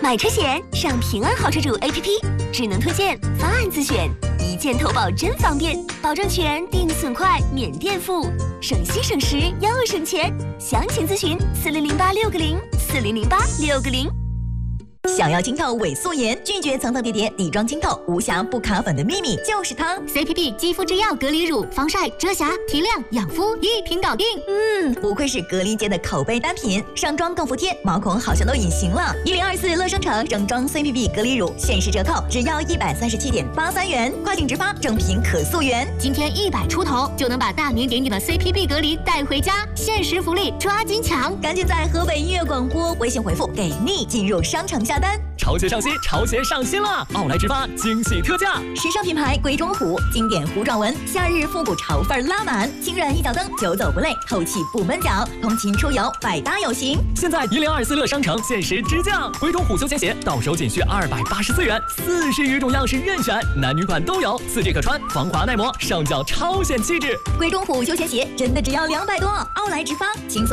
买车险上平安好车主 APP， 智能推荐，方案自选，一键投保真方便，保证全，定损快，免垫付，省心省时又省钱。详情咨询4008-660，4008-660。 想要清透伪素颜，拒绝层层叠叠底妆清透，无瑕不卡粉的秘密就是它 CPB 肌肤之钥隔离乳，防晒、遮瑕、提亮、养肤一瓶搞定。 不愧是隔离界的口碑单品，上妆更服帖，毛孔好像都隐形了。1024乐商城整装 CPB 隔离乳限时折扣，只要137.83元，跨境直发，正品可溯源。 今天100出头就能把大名鼎鼎的 CPB 隔离带回家，限时福利抓紧抢！ 赶紧在河北音乐广播微信回复给力进入商城下单。 潮鞋上新，潮鞋上新了！奥莱直发惊喜特价， 时尚品牌鬼冢虎，经典弧状纹，夏日复古潮范拉满，轻软一脚蹬，久走不累，透气不闷脚，通勤出游百搭有型。 现在1024乐商城限时直降，鬼冢虎休闲鞋到手仅需284元，40余种样式任选，男女款都有，4G 可穿，防滑耐磨，上脚超显气质。 鬼冢虎休闲鞋真的只要200多，奥莱直发轻松。